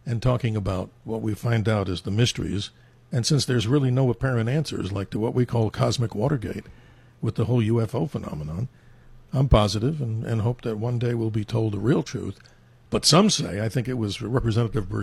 and talking about what we find out as the mysteries. And since there's really no apparent answers, like to what we call cosmic Watergate with the whole UFO phenomenon, I'm positive and hope that one day we'll be told the real truth. But some say, I think it was Representative